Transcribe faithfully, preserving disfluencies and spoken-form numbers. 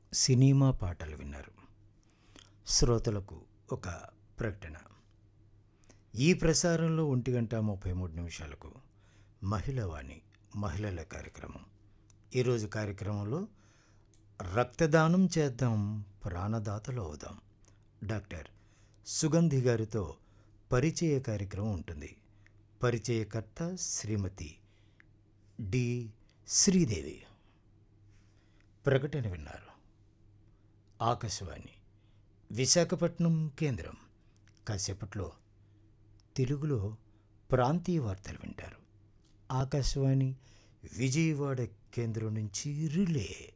Cinema పాటలు విన్నారు. శ్రోతలకు ఒక ప్రకటన. ఈ ప్రసారంలో ఒంటి గంట ముప్పై మూడు నిమిషాలకు మహిళవాణి మహిళల కార్యక్రమం. ఈరోజు కార్యక్రమంలో రక్తదానం చేద్దాం, ప్రాణదాతలు అవుదాం, డాక్టర్ సుగంధి గారితో పరిచయ కార్యక్రమం ఉంటుంది. పరిచయకర్త శ్రీమతి డి శ్రీదేవి. ప్రకటన విన్నారు. ఆకాశవాణి విశాఖపట్నం కేంద్రం. కాసేపట్లో తెలుగులో ప్రాంతీయ వార్తలు వింటారు. ఆకాశవాణి విజయవాడ కేంద్రం నుంచి రిలే.